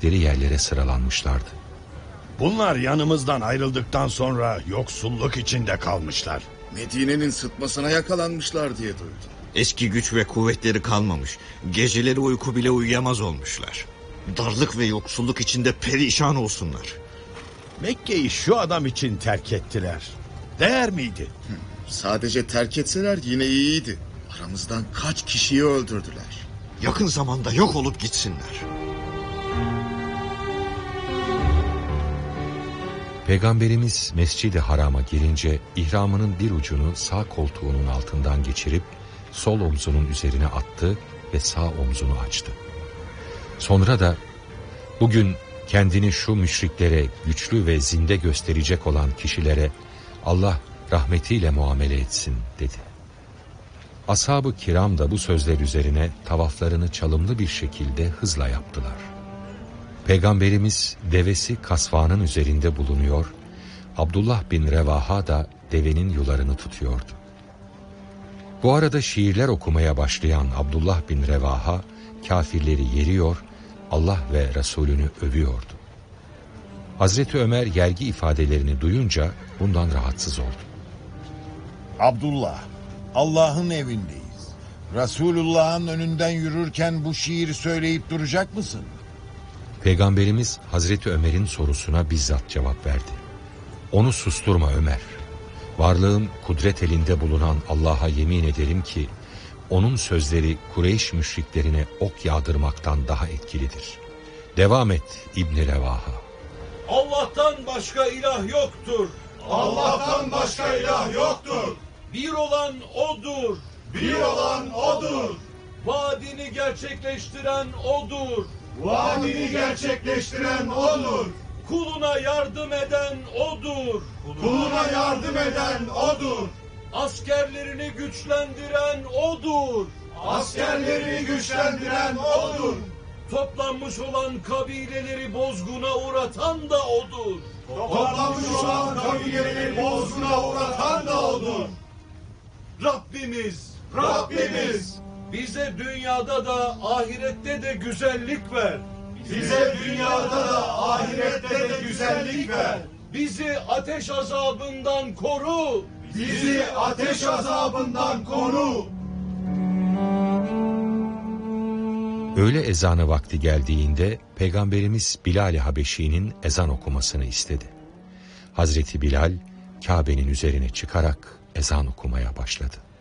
gidecekleri yerlere sıralanmışlardı. Bunlar yanımızdan ayrıldıktan sonra yoksulluk içinde kalmışlar. Medine'nin sıtmasına yakalanmışlar diye duydum. Eski güç ve kuvvetleri kalmamış. Geceleri uyku bile uyuyamaz olmuşlar. Darlık ve yoksulluk içinde perişan olsunlar. Mekke'yi şu adam için terk ettiler. Değer miydi? Sadece terk etseler yine iyiydi. Aramızdan kaç kişiyi öldürdüler. Yakın zamanda yok olup gitsinler. Peygamberimiz Mescid-i Haram'a girince ihramının bir ucunu sağ koltuğunun altından geçirip sol omzunun üzerine attı ve sağ omzunu açtı. Sonra da bugün kendini şu müşriklere güçlü ve zinde gösterecek olan kişilere Allah rahmetiyle muamele etsin dedi. Ashab-ı kiram da bu sözler üzerine tavaflarını çalımlı bir şekilde hızla yaptılar. Peygamberimiz devesi kasvanın üzerinde bulunuyor, Abdullah bin Revaha da devenin yularını tutuyordu. Bu arada şiirler okumaya başlayan Abdullah bin Revaha kafirleri yeriyor, Allah ve Resulünü övüyordu. Hazreti Ömer yergi ifadelerini duyunca bundan rahatsız oldu. Abdullah, Allah'ın evindeyiz. Resulullah'ın önünden yürürken bu şiiri söyleyip duracak mısın? Peygamberimiz Hazreti Ömer'in sorusuna bizzat cevap verdi. Onu susturma Ömer. Varlığım kudret elinde bulunan Allah'a yemin ederim ki onun sözleri Kureyş müşriklerine ok yağdırmaktan daha etkilidir. Devam et İbn-i Revaha. Allah'tan başka ilah yoktur. Allah'tan başka ilah yoktur. Bir olan O'dur. Bir olan O'dur. Vaadini gerçekleştiren O'dur. Vaadini gerçekleştiren O'dur. Kuluna yardım eden O'dur. Kuluna yardım eden O'dur. Askerlerini güçlendiren O'dur. Askerlerini güçlendiren O'dur. Toplanmış olan kabileleri bozguna uğratan da O'dur. Toplanmış olan kabileleri bozguna uğratan da O'dur. Rabbimiz bize dünyada da ahirette de güzellik ver. Bize dünyada da ahirette de güzellik ver. Bizi ateş azabından koru. Bizi ateş azabından koru. Öğle ezanı vakti geldiğinde Peygamberimiz Bilal-i Habeşi'nin ezan okumasını istedi. Hazreti Bilal Kabe'nin üzerine çıkarak ezan okumaya başladı.